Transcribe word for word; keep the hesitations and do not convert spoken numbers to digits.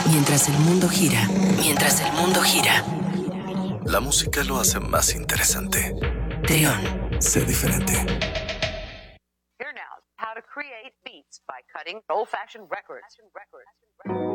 Mientras el mundo gira, mientras el mundo gira. La música lo hace más interesante. Trión. Sé diferente. Here now, how to create beats by cutting old-fashioned records.